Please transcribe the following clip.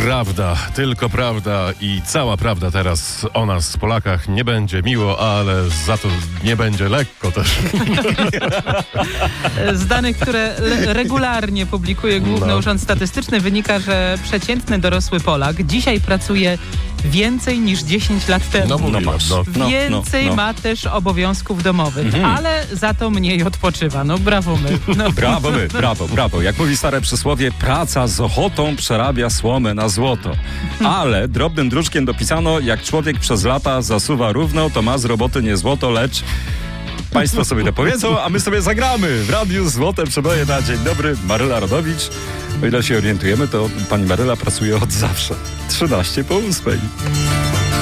Prawda, tylko prawda i cała prawda teraz o nas, Polakach. Nie będzie miło, ale za to nie będzie lekko też. Z danych, które regularnie publikuje Główny Urząd Statystyczny, wynika, że przeciętny dorosły Polak dzisiaj pracuje więcej niż 10 lat temu. Więcej ma też obowiązków domowych, ale za to mniej odpoczywa. No brawo my. Brawo. Jak mówi stare przysłowie, praca z ochotą przerabia słomę na złoto. Ale drobnym druczkiem dopisano, jak człowiek przez lata zasuwa równo, to ma z roboty nie złoto, lecz... Państwo sobie to powiedzą, a my sobie zagramy. W Radiu Złote Przeboje na dzień dobry. Maryla Rodowicz. O ile się orientujemy, to pani Maryla pracuje od zawsze. 13 po 8.